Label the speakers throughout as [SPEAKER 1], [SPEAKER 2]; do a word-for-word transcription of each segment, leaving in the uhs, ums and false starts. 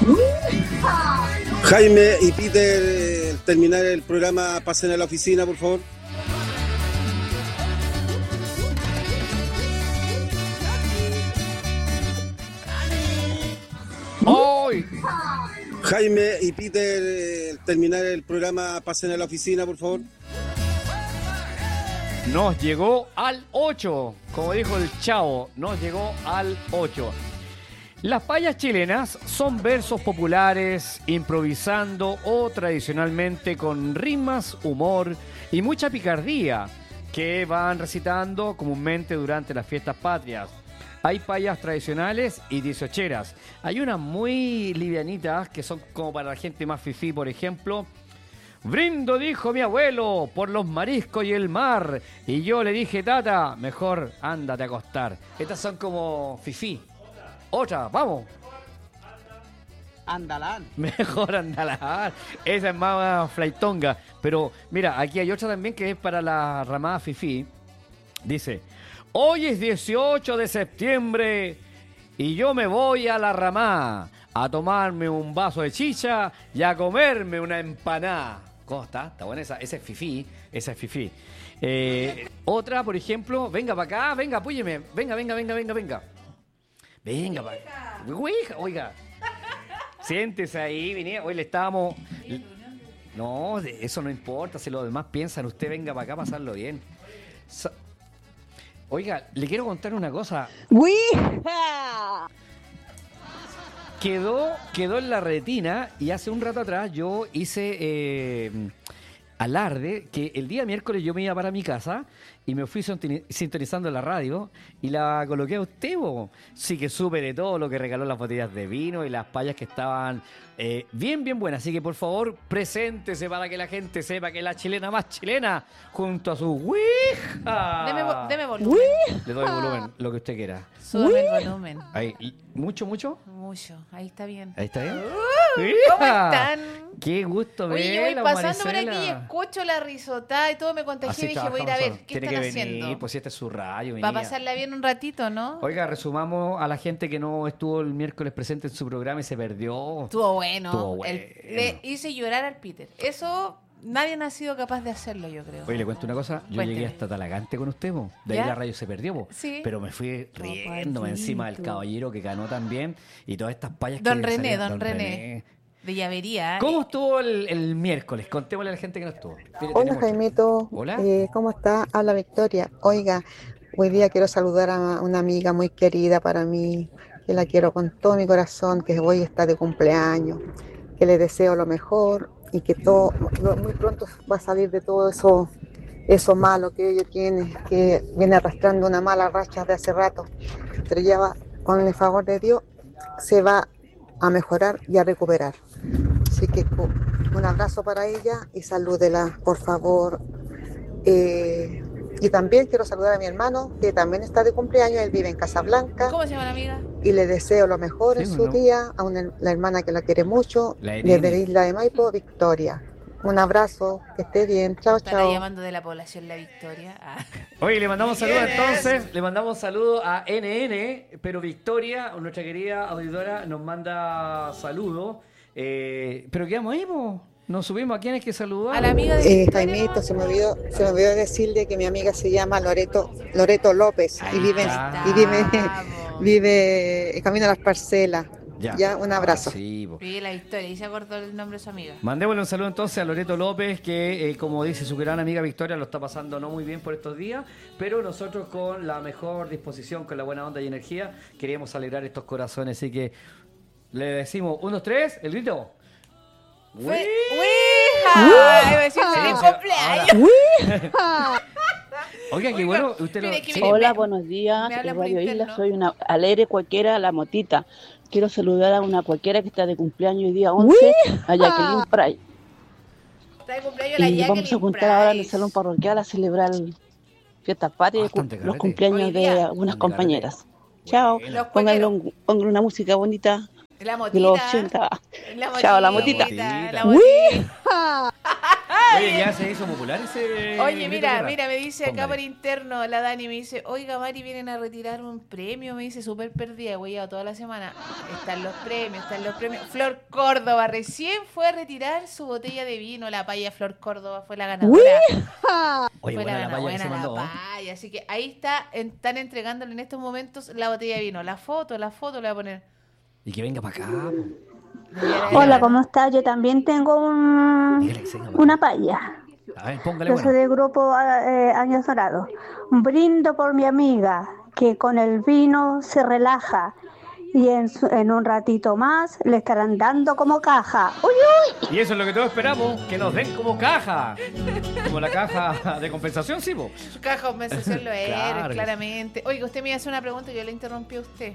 [SPEAKER 1] Jaime y Peter, terminar el programa, pasen a la oficina, por favor.
[SPEAKER 2] ¡Hoy!
[SPEAKER 1] Jaime y Peter, terminar el programa, pasen a la oficina, por favor.
[SPEAKER 2] Nos llegó al ocho, como dijo el Chavo, nos llegó al ocho. Las payas chilenas son versos populares, improvisando o tradicionalmente con rimas, humor y mucha picardía, que van recitando comúnmente durante las fiestas patrias. Hay payas tradicionales y dieciocheras. Hay unas muy livianitas que son como para la gente más fifí, por ejemplo. Brindo, dijo mi abuelo, por los mariscos y el mar. Y yo le dije, tata, mejor ándate a acostar. Estas son como fifí. Otra, vamos.
[SPEAKER 3] Andalán.
[SPEAKER 2] Mejor andalán. Esa es más flaitonga. Pero mira, aquí hay otra también que es para la ramada fifí. Dice, hoy es dieciocho de septiembre y yo me voy a la ramá a tomarme un vaso de chicha y a comerme una empanada. ¿Cómo está? ¿Está buena esa? Esa es fifí, esa es fifí. Eh, otra, por ejemplo, venga para acá, venga, apúyeme. Venga, venga, venga, venga, venga. Venga para acá. Oiga, oiga. Siéntese ahí, venía. Hoy le estábamos... No, eso no importa, si los demás piensan, usted venga para acá a pasarlo bien. So... Oiga, le quiero contar una cosa.
[SPEAKER 3] ¡Wija!
[SPEAKER 2] Quedó, quedó en la retina y hace un rato atrás yo hice eh, alarde que el día miércoles yo me iba para mi casa y me fui sintonizando la radio y la coloqué a usted, bo. Sí que supe de todo lo que regaló las botellas de vino y las payas que estaban eh, bien, bien buenas. Así que por favor, preséntese para que la gente sepa que es la chilena más chilena junto a su Ouija.
[SPEAKER 4] Deme, vo- deme volumen.
[SPEAKER 2] Le doy volumen, lo que usted quiera.
[SPEAKER 4] Súbeme el volumen.
[SPEAKER 2] Ahí, ¿mucho, mucho?
[SPEAKER 4] Mucho. Ahí está bien.
[SPEAKER 2] Ahí está bien.
[SPEAKER 4] ¿Cómo están?
[SPEAKER 2] Qué gusto
[SPEAKER 4] Oye, yo
[SPEAKER 2] verla,
[SPEAKER 4] voy pasando por
[SPEAKER 2] Maricela.
[SPEAKER 4] aquí y escucho la risotada y todo me contagié
[SPEAKER 2] Así
[SPEAKER 4] y dije, voy a ir a
[SPEAKER 2] trabajamos,
[SPEAKER 4] ver, ¿qué
[SPEAKER 2] tiene
[SPEAKER 4] están
[SPEAKER 2] que venir,
[SPEAKER 4] haciendo?
[SPEAKER 2] pues si este es su radio.
[SPEAKER 4] Va a
[SPEAKER 2] venía.
[SPEAKER 4] pasarla bien un ratito, ¿no?
[SPEAKER 2] Oiga, resumamos a la gente que no estuvo el miércoles presente en su programa y se perdió.
[SPEAKER 4] Estuvo bueno.
[SPEAKER 2] Estuvo bueno.
[SPEAKER 4] El- le hice llorar al Peter. Eso nadie ha sido capaz de hacerlo, yo creo.
[SPEAKER 2] Oye, le cuento una cosa. Yo
[SPEAKER 4] Cuénteme.
[SPEAKER 2] llegué hasta Talagante con usted, po. De ahí
[SPEAKER 4] ¿Ya?
[SPEAKER 2] la radio se perdió, po.
[SPEAKER 4] Sí.
[SPEAKER 2] Pero me fui riéndome encima del caballero que ganó también y todas estas payas
[SPEAKER 4] Don
[SPEAKER 2] que
[SPEAKER 4] René,
[SPEAKER 2] salían.
[SPEAKER 4] don René. De llavería.
[SPEAKER 2] ¿Cómo estuvo el, el miércoles? Contémosle a la gente que no estuvo. Mire,
[SPEAKER 5] Hola
[SPEAKER 2] tenemos-
[SPEAKER 5] Jaimito,
[SPEAKER 2] Hola.
[SPEAKER 5] Eh, ¿cómo está? Habla Victoria. Oiga, hoy día quiero saludar a una amiga muy querida para mí, que la quiero con todo mi corazón, que hoy está de cumpleaños, que le deseo lo mejor y que todo lo- muy pronto va a salir de todo eso, eso malo que ella tiene, que viene arrastrando una mala racha de hace rato, pero ya va, con el favor de Dios, se va a mejorar y a recuperar. Así que co- un abrazo para ella y salúdela, por favor. Eh, y también quiero saludar a mi hermano, que también está de cumpleaños, él vive en Casablanca,
[SPEAKER 4] ¿Cómo se llama la amiga?
[SPEAKER 5] y le deseo lo mejor
[SPEAKER 2] Sí,
[SPEAKER 5] en su
[SPEAKER 2] bueno.
[SPEAKER 5] día, a una, la hermana que la quiere mucho,
[SPEAKER 2] La
[SPEAKER 5] desde
[SPEAKER 2] Irene.
[SPEAKER 5] Isla de Maipo, Victoria. Un abrazo, que esté bien, chao,
[SPEAKER 4] Estará
[SPEAKER 5] chao.
[SPEAKER 4] llamando de la población La Victoria. Ah.
[SPEAKER 2] Oye, le mandamos saludos
[SPEAKER 4] ¿Quién es?
[SPEAKER 2] entonces, le mandamos saludos a N N, pero Victoria, nuestra querida auditora, nos manda saludos. Eh, pero quedamos ahí, po. Nos subimos a quién es que saludar.
[SPEAKER 4] A la amiga de
[SPEAKER 5] Eh,
[SPEAKER 4] Victoria,
[SPEAKER 5] Jaimito,
[SPEAKER 4] ¿no?
[SPEAKER 5] se me olvidó, se me olvidó decirle que mi amiga se llama Loreto, Loreto López y
[SPEAKER 2] Ahí
[SPEAKER 5] vive,
[SPEAKER 2] está.
[SPEAKER 5] y vive,
[SPEAKER 4] Vamos.
[SPEAKER 5] vive camino a las parcelas.
[SPEAKER 2] Ya,
[SPEAKER 5] Ya, un abrazo.
[SPEAKER 2] Ah, sí, po.
[SPEAKER 4] Sí, la Victoria. Y se acordó el nombre de su amiga.
[SPEAKER 2] Mandémosle un saludo entonces a Loreto López, que eh, como dice su gran amiga Victoria, lo está pasando no muy bien por estos días, pero nosotros con la mejor disposición, con la buena onda y energía, queríamos alegrar estos corazones. Así que le decimos, un, dos, tres, el grito.
[SPEAKER 4] ¡Fue- ¡Ouija! Iba a decir
[SPEAKER 2] Sí,
[SPEAKER 4] feliz
[SPEAKER 2] o sea,
[SPEAKER 4] cumpleaños.
[SPEAKER 2] Oiga, qué
[SPEAKER 4] Oiga,
[SPEAKER 2] bueno, usted lo...
[SPEAKER 4] mire que
[SPEAKER 2] sí.
[SPEAKER 4] mire,
[SPEAKER 3] Hola,
[SPEAKER 4] me-
[SPEAKER 3] buenos días.
[SPEAKER 4] me habla por
[SPEAKER 3] Radio
[SPEAKER 4] interno.
[SPEAKER 3] Isla, soy una alegre cualquiera, la motita. Quiero saludar a una cualquiera que está de cumpleaños hoy día once, a Jacqueline Pray.
[SPEAKER 4] Está de cumpleaños la
[SPEAKER 3] Y vamos a
[SPEAKER 4] Jacqueline
[SPEAKER 3] juntar ahora en el
[SPEAKER 4] Price.
[SPEAKER 3] salón parroquial a celebrar fiestas patrias y
[SPEAKER 2] Bastante
[SPEAKER 3] cu-
[SPEAKER 2] carrete.
[SPEAKER 3] los cumpleaños
[SPEAKER 4] Hoy
[SPEAKER 3] de
[SPEAKER 4] día.
[SPEAKER 3] algunas
[SPEAKER 2] Bastante
[SPEAKER 3] compañeras.
[SPEAKER 2] carrete.
[SPEAKER 3] Chao.
[SPEAKER 2] Buena.
[SPEAKER 4] Los
[SPEAKER 3] Pónganle,
[SPEAKER 4] cuequeros.
[SPEAKER 3] un- pónganle una música bonita
[SPEAKER 4] La
[SPEAKER 3] de los
[SPEAKER 4] motita.
[SPEAKER 3] ochenta.
[SPEAKER 4] La
[SPEAKER 3] Chao, la
[SPEAKER 4] motita.
[SPEAKER 2] motita.
[SPEAKER 4] La motita.
[SPEAKER 2] Oye, ya se hizo popular ese.
[SPEAKER 4] Oye,
[SPEAKER 2] grito
[SPEAKER 4] mira,
[SPEAKER 2] de rap.
[SPEAKER 4] mira, me dice acá
[SPEAKER 2] Póngale.
[SPEAKER 4] por interno la Dani, me dice, oiga Mari, vienen a retirar un premio, me dice, súper perdida, he hueado toda la semana. Están los premios, están los premios. Flor Córdoba recién fue a retirar su botella de vino, la paya Flor Córdoba fue la ganadora.
[SPEAKER 2] Oye,
[SPEAKER 4] Fue
[SPEAKER 2] buena la
[SPEAKER 4] gana-
[SPEAKER 2] palla que
[SPEAKER 4] buena
[SPEAKER 2] se
[SPEAKER 4] la
[SPEAKER 2] mandó.
[SPEAKER 4] paya, así que ahí está, en- están entregándole en estos momentos la botella de vino, la foto, la foto le voy a poner.
[SPEAKER 2] Y que venga para acá.
[SPEAKER 6] Hola, ¿cómo estás? Yo también tengo un,
[SPEAKER 2] Dígale que se venga pa'
[SPEAKER 6] una palla.
[SPEAKER 2] A ver, póngale
[SPEAKER 6] Yo soy
[SPEAKER 2] bueno.
[SPEAKER 6] del grupo eh, Años Dorados. Brindo por mi amiga que con el vino se relaja y en, su- en un ratito más le estarán dando como caja. ¡Uy, uy!
[SPEAKER 2] Y eso es lo que todos esperamos, que nos den como caja. Como la caja de compensación, sí, po.
[SPEAKER 4] Su caja de compensación lo es,
[SPEAKER 2] Claro.
[SPEAKER 4] claramente. Oiga, usted me iba a hacer una pregunta y yo le interrumpí a usted.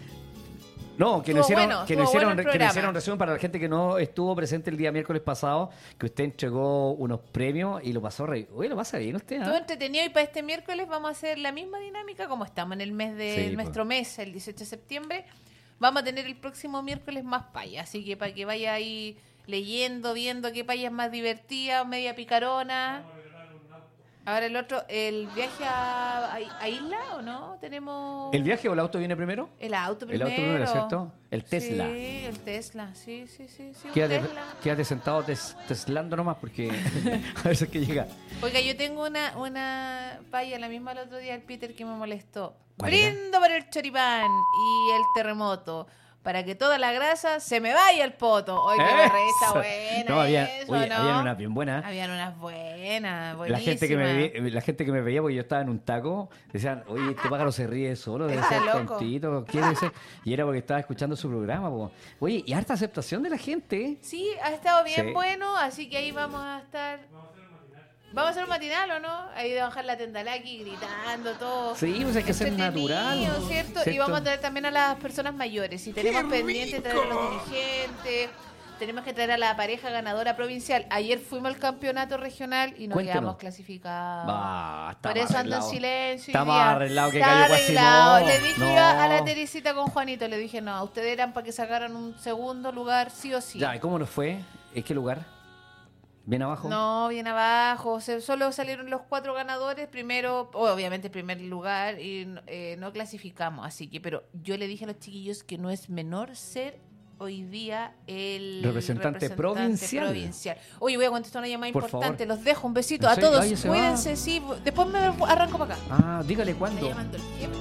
[SPEAKER 2] No, que nos
[SPEAKER 4] Estuvo
[SPEAKER 2] hicieron,
[SPEAKER 4] bueno,
[SPEAKER 2] que nos
[SPEAKER 4] estuvo
[SPEAKER 2] hicieron,
[SPEAKER 4] bueno el
[SPEAKER 2] que nos
[SPEAKER 4] programa.
[SPEAKER 2] hicieron resumen para la gente que no estuvo presente el día miércoles pasado, que usted entregó unos premios y lo pasó re... Oye, lo pasa bien usted,
[SPEAKER 4] Estuvo
[SPEAKER 2] ¿ah?
[SPEAKER 4] entretenido y para este miércoles vamos a hacer la misma dinámica como estamos en el mes de
[SPEAKER 2] Sí,
[SPEAKER 4] nuestro mes, el dieciocho de septiembre. Vamos a tener el próximo miércoles más payas, así que para que vaya ahí leyendo, viendo qué paya es más divertida, media picarona. Ahora el otro, el viaje a, a, a Isla, ¿o no? Tenemos...
[SPEAKER 2] ¿El viaje o el auto viene primero?
[SPEAKER 4] El auto
[SPEAKER 2] El
[SPEAKER 4] primero.
[SPEAKER 2] auto primero, ¿cierto? El Tesla.
[SPEAKER 4] Sí, el Tesla, sí, sí, sí, sí, un
[SPEAKER 2] Quédate,
[SPEAKER 4] Tesla.
[SPEAKER 2] quédate sentado tes, teslando nomás porque a veces que llega.
[SPEAKER 4] Oiga, yo tengo una, una paya, la misma el otro día, el Peter, que me molestó.
[SPEAKER 2] ¿Cuál era?
[SPEAKER 4] Brindo por el choripán y el terremoto, para que toda la grasa se me vaya al poto. Oye, qué
[SPEAKER 2] Eso.
[SPEAKER 4] reza buena
[SPEAKER 2] No, había,
[SPEAKER 4] eso,
[SPEAKER 2] oye,
[SPEAKER 4] ¿no?
[SPEAKER 2] habían unas bien buenas.
[SPEAKER 4] Habían unas buenas,
[SPEAKER 2] La gente, que me
[SPEAKER 4] buenísimas.
[SPEAKER 2] veía, la gente que me veía, porque yo estaba en un taco, decían, oye, este pájaro se ríe solo, debe
[SPEAKER 4] Está
[SPEAKER 2] ser
[SPEAKER 4] loco.
[SPEAKER 2] tontito, ¿qué debe ser? Y era porque estaba escuchando su programa, po. Oye, y harta aceptación de la gente.
[SPEAKER 4] Sí, ha estado bien
[SPEAKER 2] Sí.
[SPEAKER 4] bueno, así que ahí vamos a estar... ¿Vamos a hacer un matinal o no? Ahí de bajar la tendalaki gritando, todo.
[SPEAKER 2] Sí, pues hay que ser
[SPEAKER 4] Entretenido,
[SPEAKER 2] natural.
[SPEAKER 4] ¿cierto? Y
[SPEAKER 2] ¿Cierto?
[SPEAKER 4] vamos a traer también a las personas mayores. Y tenemos pendiente traer a los dirigentes. Tenemos que traer a la pareja ganadora provincial. Ayer fuimos al campeonato regional y nos
[SPEAKER 2] Cuéntenos.
[SPEAKER 4] quedamos clasificados.
[SPEAKER 2] Bah, está
[SPEAKER 4] Por eso
[SPEAKER 2] más
[SPEAKER 4] ando en
[SPEAKER 2] arreglado.
[SPEAKER 4] silencio.
[SPEAKER 2] Está
[SPEAKER 4] hoy
[SPEAKER 2] más
[SPEAKER 4] día.
[SPEAKER 2] arreglado que
[SPEAKER 4] Está
[SPEAKER 2] Cayo
[SPEAKER 4] arreglado.
[SPEAKER 2] Guasimó.
[SPEAKER 4] Le dije
[SPEAKER 2] No.
[SPEAKER 4] yo a la Teresita con Juanito, le dije, no, ustedes eran para que sacaran un segundo lugar, sí o sí.
[SPEAKER 2] Ya, ¿y cómo nos fue? ¿En qué lugar? ¿Bien abajo?
[SPEAKER 4] No, bien abajo. Se, solo salieron los cuatro ganadores. Primero, obviamente, primer lugar. Y eh, no clasificamos. Así que, pero yo le dije a los chiquillos que no es menor ser hoy día el
[SPEAKER 2] Representante provincial.
[SPEAKER 4] provincial. Oye, voy a contestar una llamada
[SPEAKER 2] Por
[SPEAKER 4] importante.
[SPEAKER 2] favor.
[SPEAKER 4] Los dejo. Un besito
[SPEAKER 2] ¿En
[SPEAKER 4] a
[SPEAKER 2] serio?
[SPEAKER 4] todos.
[SPEAKER 2] Ay, se va.
[SPEAKER 4] Cuídense, sí. Después me arranco para acá.
[SPEAKER 2] Ah, dígale
[SPEAKER 4] Está
[SPEAKER 2] cuándo.
[SPEAKER 4] llamando el jefe.